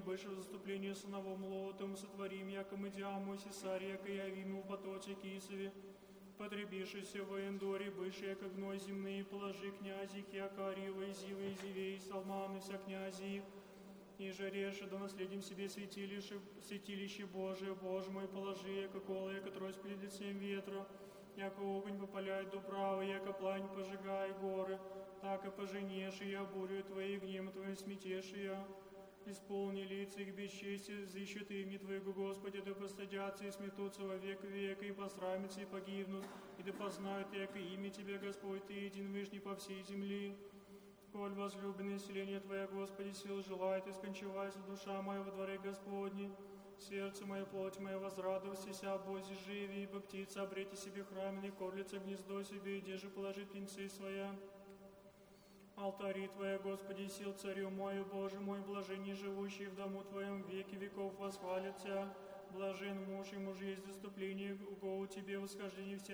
больше в заступлении сыновом Лотом, сотворим, яко мы диаму, сесарь, яко явиму в потоце Кисове, потребившийся в Эндоре, бывший, яко гной земные, положи князи, Киакарьева, Изивы, Изивей, Салманы, вся князи, и же реше, да наследим себе святилище Божие, Боже мой, положи, яко коло, яко трось перед лицем ветра, яко огонь попаляет дуправо, яко плань пожигай горы, так и поженешь, и я бурю твоей, гневом твоим сметешь, и я исполни лица их бесчестия, взыщут имя Твоего, Господи, да постыдятся и сметутся во век века, и посрамятся, и погибнут, и да познают, яко имя Тебя, Господь, Ты един вышний по всей земли. Коль возлюбленное селение Твое, Господи, сил желает, и скончевайся душа моя во дворе Господне. Сердце мое, плоть моя, возрадовался, ся, Бози, живи, ибо птица, обрети себе храменный, корлица гнездо себе, и же положит птенцы своя. Алтари Твоя, Господи, сил царю мою, Боже мой, блаженней живущий в дому Твоем веки веков восхвалят Тебя. Блажен муж и муж есть заступление, у Тебе восхождение в